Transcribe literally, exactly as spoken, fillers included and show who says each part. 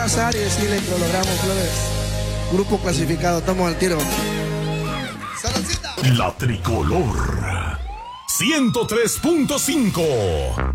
Speaker 1: pasar y decirle que lo logramos, Flores. Grupo clasificado, estamos al tiro.
Speaker 2: La Tricolor ciento tres punto cinco.